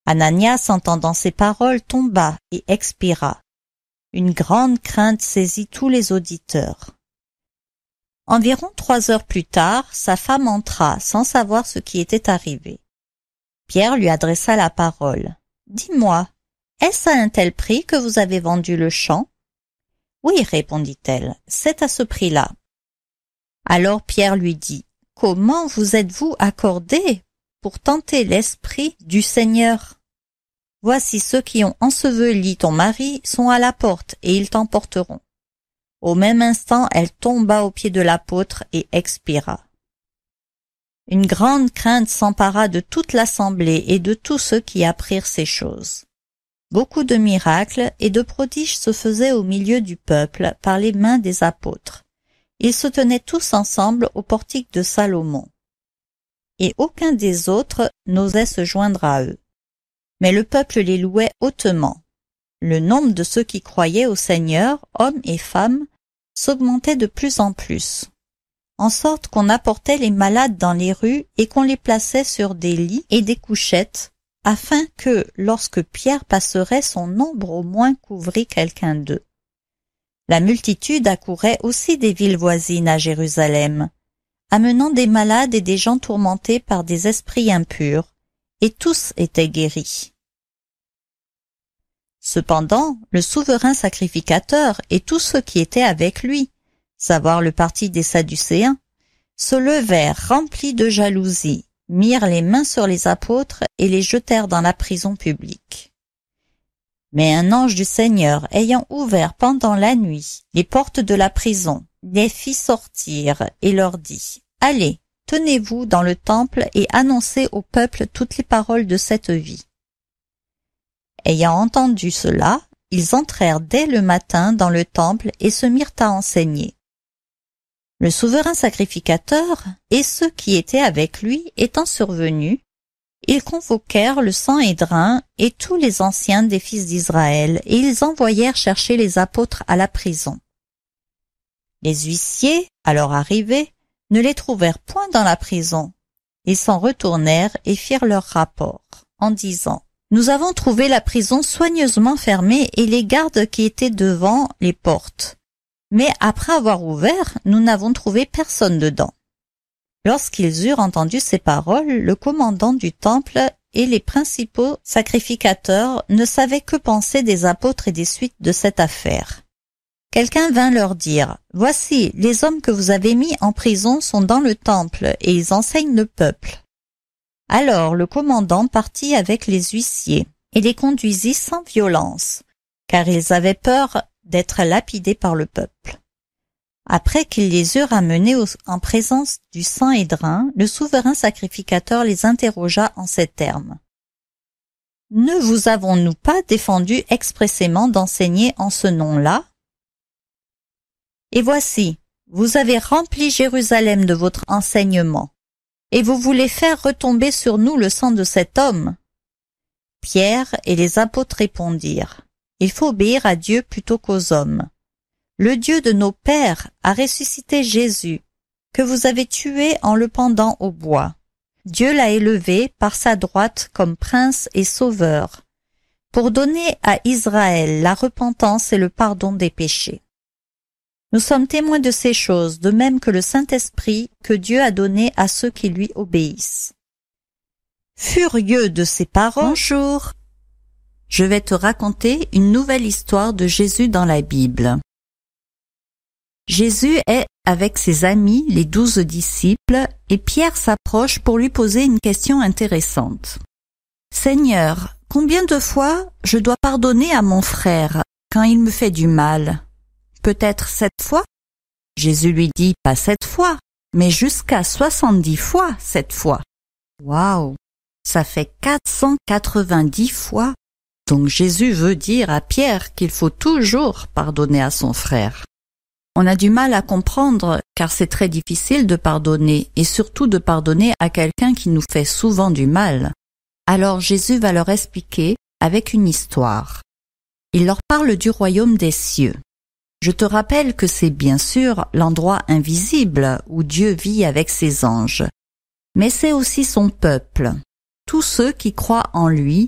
Ananias, entendant ces paroles, tomba et expira. Une grande crainte saisit tous les auditeurs. Environ 3 heures plus tard, sa femme entra sans savoir ce qui était arrivé. Pierre lui adressa la parole. « Dis-moi, est-ce à un tel prix que vous avez vendu le champ ?» « Oui, répondit-elle, c'est à ce prix-là. » Alors Pierre lui dit, « Comment vous êtes-vous accordé pour tenter l'esprit du Seigneur ? Voici ceux qui ont enseveli ton mari sont à la porte et ils t'emporteront. » Au même instant, elle tomba aux pieds de l'apôtre et expira. Une grande crainte s'empara de toute l'assemblée et de tous ceux qui apprirent ces choses. Beaucoup de miracles et de prodiges se faisaient au milieu du peuple par les mains des apôtres. Ils se tenaient tous ensemble au portique de Salomon. Et aucun des autres n'osait se joindre à eux. Mais le peuple les louait hautement. Le nombre de ceux qui croyaient au Seigneur, hommes et femmes, s'augmentait de plus en plus, en sorte qu'on apportait les malades dans les rues et qu'on les plaçait sur des lits et des couchettes, afin que, lorsque Pierre passerait, son ombre au moins couvrit quelqu'un d'eux. La multitude accourait aussi des villes voisines à Jérusalem, amenant des malades et des gens tourmentés par des esprits impurs, et tous étaient guéris. Cependant, le souverain sacrificateur et tous ceux qui étaient avec lui, savoir le parti des Sadducéens, se levèrent remplis de jalousie, mirent les mains sur les apôtres et les jetèrent dans la prison publique. Mais un ange du Seigneur, ayant ouvert pendant la nuit les portes de la prison, les fit sortir et leur dit « Allez, tenez-vous dans le temple et annoncez au peuple toutes les paroles de cette vie. » Ayant entendu cela, ils entrèrent dès le matin dans le temple et se mirent à enseigner. Le souverain sacrificateur et ceux qui étaient avec lui étant survenus, ils convoquèrent le Sanhédrin et tous les anciens des fils d'Israël, et ils envoyèrent chercher les apôtres à la prison. Les huissiers, alors arrivés, ne les trouvèrent point dans la prison. Ils s'en retournèrent et firent leur rapport, en disant « Nous avons trouvé la prison soigneusement fermée et les gardes qui étaient devant les portes. Mais après avoir ouvert, nous n'avons trouvé personne dedans. » Lorsqu'ils eurent entendu ces paroles, le commandant du temple et les principaux sacrificateurs ne savaient que penser des apôtres et des suites de cette affaire. Quelqu'un vint leur dire « Voici, les hommes que vous avez mis en prison sont dans le temple et ils enseignent le peuple. » Alors le commandant partit avec les huissiers et les conduisit sans violence, car ils avaient peur d'être lapidés par le peuple. Après qu'ils les eurent amenés en présence du Sanhédrin, le souverain sacrificateur les interrogea en ces termes. « Ne vous avons-nous pas défendu expressément d'enseigner en ce nom-là? Et voici, vous avez rempli Jérusalem de votre enseignement, et vous voulez faire retomber sur nous le sang de cet homme. » Pierre et les apôtres répondirent, « Il faut obéir à Dieu plutôt qu'aux hommes. Le Dieu de nos pères a ressuscité Jésus, que vous avez tué en le pendant au bois. Dieu l'a élevé par sa droite comme prince et sauveur, pour donner à Israël la repentance et le pardon des péchés. Nous sommes témoins de ces choses, de même que le Saint-Esprit que Dieu a donné à ceux qui lui obéissent. » Furieux de ces paroles, « Bonjour, je vais te raconter une nouvelle histoire de Jésus dans la Bible. » Jésus est avec ses amis, les 12 disciples, et Pierre s'approche pour lui poser une question intéressante. « Seigneur, combien de fois je dois pardonner à mon frère quand il me fait du mal ? Peut-être 7 fois ?» Jésus lui dit « Pas 7 fois, mais jusqu'à 70 fois 7 fois. » Waouh, ça fait 490 fois. Donc Jésus veut dire à Pierre qu'il faut toujours pardonner à son frère. On a du mal à comprendre car c'est très difficile de pardonner et surtout de pardonner à quelqu'un qui nous fait souvent du mal. Alors Jésus va leur expliquer avec une histoire. Il leur parle du royaume des cieux. Je te rappelle que c'est bien sûr l'endroit invisible où Dieu vit avec ses anges, mais c'est aussi son peuple, tous ceux qui croient en lui